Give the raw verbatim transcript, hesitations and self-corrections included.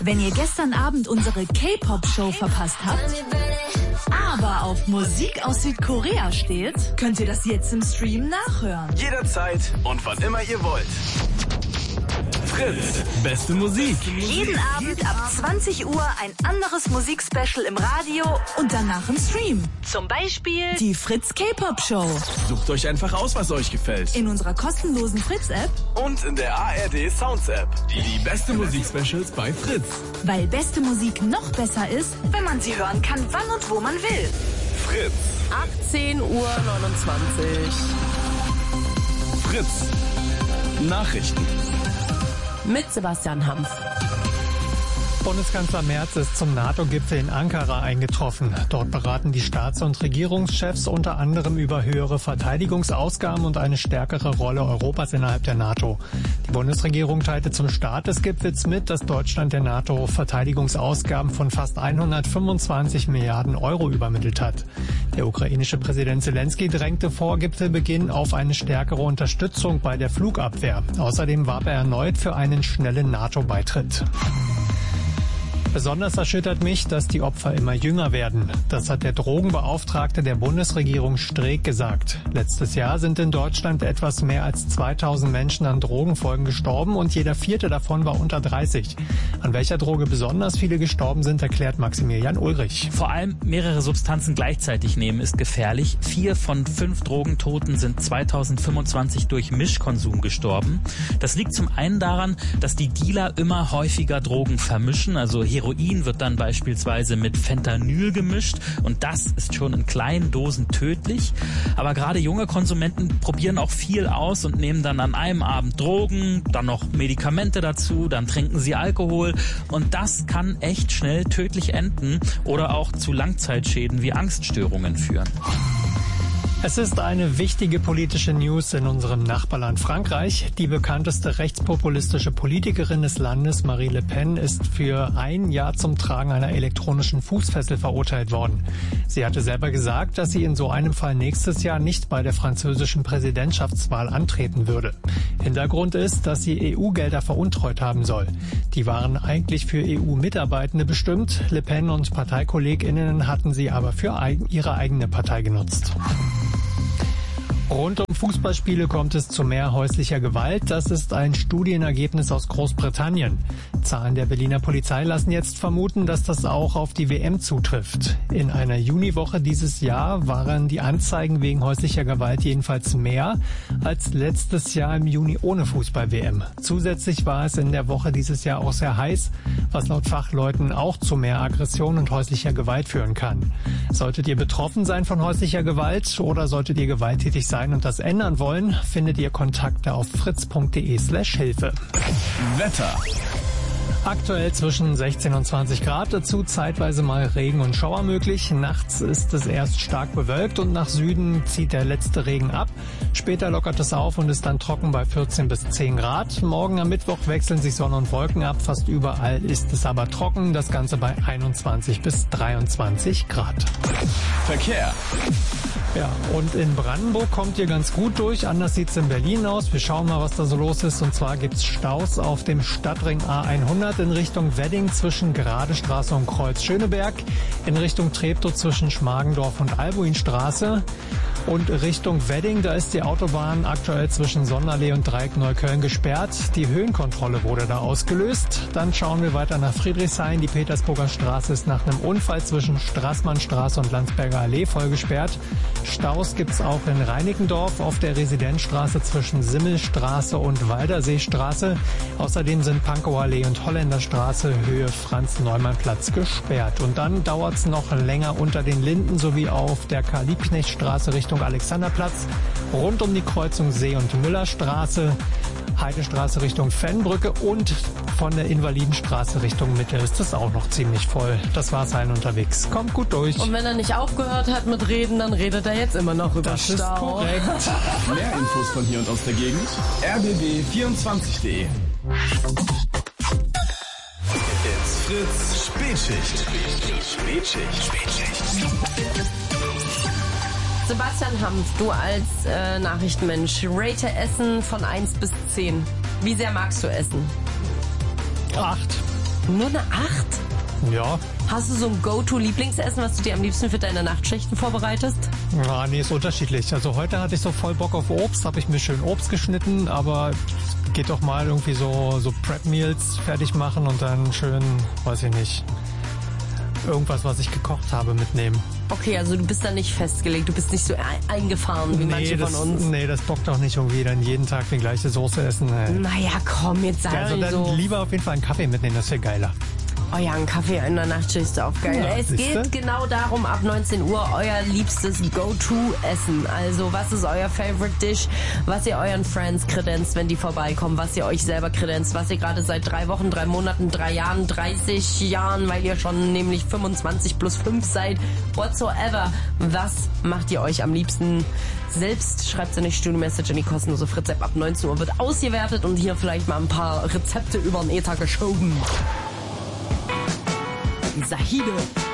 Wenn ihr gestern Abend unsere K-Pop-Show verpasst habt, aber auf Musik aus Südkorea steht, könnt ihr das jetzt im Stream nachhören. Jederzeit und wann immer ihr wollt. Fritz, beste Musik. Jeden Abend ab zwanzig Uhr ein anderes Musikspecial im Radio und danach im Stream. Zum Beispiel die Fritz K-Pop Show. Sucht euch einfach aus, was euch gefällt. In unserer kostenlosen Fritz-App und in der A R D Sounds App. Die, die beste Musikspecials bei Fritz. Weil beste Musik noch besser ist, wenn man sie hören kann, wann und wo man will. Fritz. achtzehn Uhr neunundzwanzig. Fritz. Nachrichten. Mit Sebastian Hampf. Bundeskanzler Merz ist zum NATO-Gipfel in Ankara eingetroffen. Dort beraten die Staats- und Regierungschefs unter anderem über höhere Verteidigungsausgaben und eine stärkere Rolle Europas innerhalb der NATO. Die Bundesregierung teilte zum Start des Gipfels mit, dass Deutschland der NATO Verteidigungsausgaben von fast hundertfünfundzwanzig Milliarden Euro übermittelt hat. Der ukrainische Präsident Zelensky drängte vor Gipfelbeginn auf eine stärkere Unterstützung bei der Flugabwehr. Außerdem warb er erneut für einen schnellen NATO-Beitritt. Besonders erschüttert mich, dass die Opfer immer jünger werden. Das hat der Drogenbeauftragte der Bundesregierung Streeck gesagt. Letztes Jahr sind in Deutschland etwas mehr als zweitausend Menschen an Drogenfolgen gestorben und jeder vierte davon war unter dreißig. An welcher Droge besonders viele gestorben sind, erklärt Maximilian Ulrich. Vor allem mehrere Substanzen gleichzeitig nehmen ist gefährlich. Vier von fünf Drogentoten sind zweitausendfünfundzwanzig durch Mischkonsum gestorben. Das liegt zum einen daran, dass die Dealer immer häufiger Drogen vermischen, also Heroin wird dann beispielsweise mit Fentanyl gemischt und das ist schon in kleinen Dosen tödlich. Aber gerade junge Konsumenten probieren auch viel aus und nehmen dann an einem Abend Drogen, dann noch Medikamente dazu, dann trinken sie Alkohol und das kann echt schnell tödlich enden oder auch zu Langzeitschäden wie Angststörungen führen. Es ist eine wichtige politische News in unserem Nachbarland Frankreich. Die bekannteste rechtspopulistische Politikerin des Landes, Marie Le Pen, ist für ein Jahr zum Tragen einer elektronischen Fußfessel verurteilt worden. Sie hatte selber gesagt, dass sie in so einem Fall nächstes Jahr nicht bei der französischen Präsidentschaftswahl antreten würde. Hintergrund ist, dass sie E U-Gelder veruntreut haben soll. Die waren eigentlich für E U-Mitarbeitende bestimmt. Le Pen und ParteikollegInnen hatten sie aber für ihre eigene Partei genutzt. Rund um Fußballspiele kommt es zu mehr häuslicher Gewalt. Das ist ein Studienergebnis aus Großbritannien. Zahlen der Berliner Polizei lassen jetzt vermuten, dass das auch auf die W M zutrifft. In einer Juniwoche dieses Jahr waren die Anzeigen wegen häuslicher Gewalt jedenfalls mehr als letztes Jahr im Juni ohne Fußball-W M. Zusätzlich war es in der Woche dieses Jahr auch sehr heiß, was laut Fachleuten auch zu mehr Aggression und häuslicher Gewalt führen kann. Solltet ihr betroffen sein von häuslicher Gewalt oder solltet ihr gewalttätig sein und das ändern wollen, findet ihr Kontakte auf fritz.de slash Hilfe. Wetter. Aktuell zwischen sechzehn und zwanzig Grad, dazu zeitweise mal Regen und Schauer möglich. Nachts ist es erst stark bewölkt und nach Süden zieht der letzte Regen ab. Später lockert es auf und ist dann trocken bei vierzehn bis zehn Grad. Morgen am Mittwoch wechseln sich Sonne und Wolken ab. Fast überall ist es aber trocken. Das Ganze bei einundzwanzig bis dreiundzwanzig Grad. Verkehr. Ja, und in Brandenburg kommt ihr ganz gut durch. Anders sieht's in Berlin aus. Wir schauen mal, was da so los ist. Und zwar gibt's Staus auf dem Stadtring A hundert in Richtung Wedding zwischen Geradestraße und Kreuz Schöneberg, in Richtung Treptow zwischen Schmargendorf und Albuinstraße und Richtung Wedding, da ist die Autobahn aktuell zwischen Sonderlee und Dreieck Neukölln gesperrt. Die Höhenkontrolle wurde da ausgelöst. Dann schauen wir weiter nach Friedrichshain. Die Petersburger Straße ist nach einem Unfall zwischen Straßmannstraße und Landsberger Allee voll gesperrt. Staus gibt's auch in Reinickendorf auf der Residenzstraße zwischen Simmelstraße und Walderseestraße. Außerdem sind Pankower Allee und Holländerstraße Höhe Franz-Neumann-Platz gesperrt. Und dann dauert's noch länger unter den Linden sowie auf der Karl-Liebknecht-Straße Richtung Alexanderplatz, rund um die Kreuzung See- und Müllerstraße, Heidestraße Richtung Fennbrücke und von der Invalidenstraße Richtung Mitte ist es auch noch ziemlich voll. Das war's allen unterwegs. Kommt gut durch. Und wenn er nicht aufgehört hat mit Reden, dann redet er jetzt immer noch über das Stau. Das ist korrekt. Mehr Infos von hier und aus der Gegend. r b b vierundzwanzig punkt de. It's Fritz Spätschicht. Spätschicht. Spätschicht. Sebastian Hampf, du als äh, Nachrichtenmensch, rate Essen von eins bis zehn. Wie sehr magst du Essen? Acht. Nur eine acht? Ja. Hast du so ein Go-To-Lieblingsessen, was du dir am liebsten für deine Nachtschichten vorbereitest? Ja, nee, ist unterschiedlich. Also heute hatte ich so voll Bock auf Obst, habe ich mir schön Obst geschnitten, aber geht doch mal irgendwie so, so Prep-Meals fertig machen und dann schön, weiß ich nicht, irgendwas, was ich gekocht habe, mitnehmen. Okay, also du bist da nicht festgelegt, du bist nicht so eingefahren wie nee, manche das, von uns. Nee, das bockt doch nicht irgendwie dann jeden Tag die gleiche Soße essen. Ey. Naja, komm, jetzt sei Also dann so. lieber auf jeden Fall einen Kaffee mitnehmen, das wäre geiler. Oh ja, ein Kaffee in der Nachtschicht ist auch geil. Ja, es siehste? geht genau darum, ab neunzehn Uhr euer liebstes Go-To-Essen. Also was ist euer Favorite Dish, was ihr euren Friends kredenzt, wenn die vorbeikommen, was ihr euch selber kredenzt, was ihr gerade seit drei Wochen, drei Monaten, drei Jahren, dreißig Jahren, weil ihr schon nämlich fünfundzwanzig plus fünf seid, whatsoever. Was macht ihr euch am liebsten selbst? Schreibt eine Studio-Message in die kostenlose Fritz-App. Ab neunzehn Uhr wird ausgewertet und hier vielleicht mal ein paar Rezepte über den Äther geschoben. Zahide.